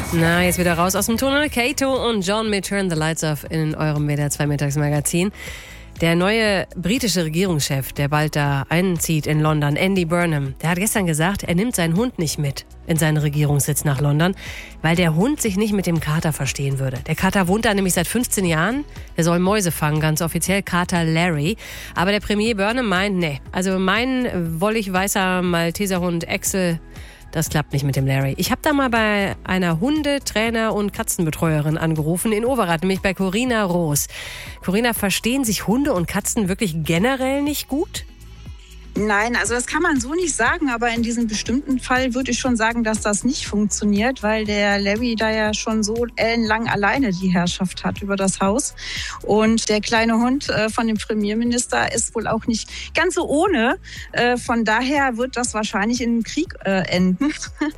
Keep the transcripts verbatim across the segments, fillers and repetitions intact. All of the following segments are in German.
Na, jetzt wieder raus aus dem Tunnel. Kato und John mit Turn the Lights Off in eurem W D R zwei Mittagsmagazin. Der neue britische Regierungschef, der bald da einzieht in London, Andy Burnham, der hat gestern gesagt, er nimmt seinen Hund nicht mit in seinen Regierungssitz nach London, weil der Hund sich nicht mit dem Kater verstehen würde. Der Kater wohnt da nämlich seit fünfzehn Jahren. Er soll Mäuse fangen, ganz offiziell, Kater Larry. Aber der Premier Burnham meint, nee, also mein wollig weißer Malteserhund Axel, das klappt nicht mit dem Larry. Ich habe da mal bei einer Hunde-, Trainer- und Katzenbetreuerin angerufen in Overath, nämlich bei Corinna Roos. Corinna, verstehen sich Hunde und Katzen wirklich generell nicht gut? Nein, also das kann man so nicht sagen, aber in diesem bestimmten Fall würde ich schon sagen, dass das nicht funktioniert, weil der Larry da ja schon so ellenlang alleine die Herrschaft hat über das Haus. Und der kleine Hund äh, von dem Premierminister ist wohl auch nicht ganz so ohne. Äh, von daher wird das wahrscheinlich in einem Krieg äh, enden.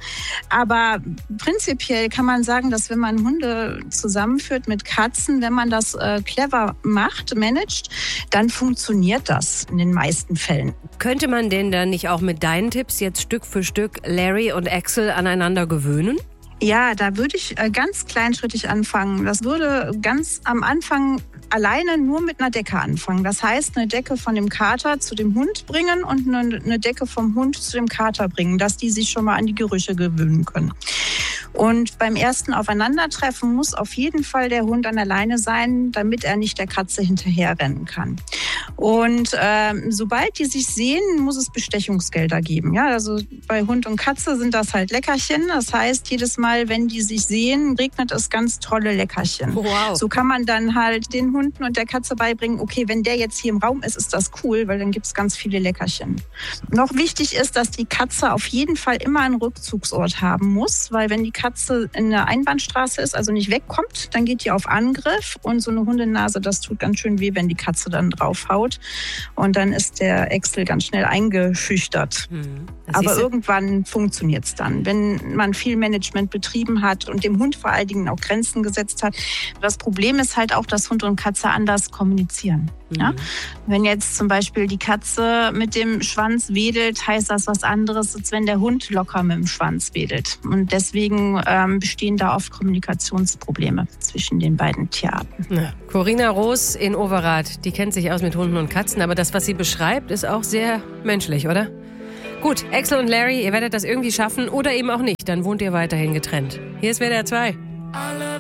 Aber prinzipiell kann man sagen, dass wenn man Hunde zusammenführt mit Katzen, wenn man das äh, clever macht, managt, dann funktioniert das in den meisten Fällen. Könnte man denn dann nicht auch mit deinen Tipps jetzt Stück für Stück Larry und Axel aneinander gewöhnen? Ja, da würde ich ganz kleinschrittig anfangen. Das würde ganz am Anfang alleine nur mit einer Decke anfangen. Das heißt, eine Decke von dem Kater zu dem Hund bringen und eine Decke vom Hund zu dem Kater bringen, dass die sich schon mal an die Gerüche gewöhnen können. Und beim ersten Aufeinandertreffen muss auf jeden Fall der Hund an der Leine sein, damit er nicht der Katze hinterherrennen kann. Und ähm, sobald die sich sehen, muss es Bestechungsgelder geben. Ja, also bei Hund und Katze sind das halt Leckerchen. Das heißt, jedes Mal, wenn die sich sehen, regnet es ganz tolle Leckerchen. Wow. So kann man dann halt den Hunden und der Katze beibringen, okay, wenn der jetzt hier im Raum ist, ist das cool, weil dann gibt es ganz viele Leckerchen. Noch wichtig ist, dass die Katze auf jeden Fall immer einen Rückzugsort haben muss, weil wenn die Katze in der Einbahnstraße ist, also nicht wegkommt, dann geht die auf Angriff und so eine Hundenase, das tut ganz schön weh, wenn die Katze dann draufhaut und dann ist der Axel ganz schnell eingeschüchtert. Hm, Aber irgendwann funktioniert es dann, wenn man viel Management betrieben hat und dem Hund vor allen Dingen auch Grenzen gesetzt hat. Das Problem ist halt auch, dass Hund und Katze anders kommunizieren. Mhm. Ja? Wenn jetzt zum Beispiel die Katze mit dem Schwanz wedelt, heißt das was anderes, als wenn der Hund locker mit dem Schwanz wedelt. Und deswegen ähm, bestehen da oft Kommunikationsprobleme zwischen den beiden Tierarten. Ja. Corinna Roos in Overath, die kennt sich aus mit Hunden und Katzen, aber das, was sie beschreibt, ist auch sehr menschlich, oder? Gut, Axel und Larry, ihr werdet das irgendwie schaffen oder eben auch nicht, dann wohnt ihr weiterhin getrennt. Hier ist W D R zwei.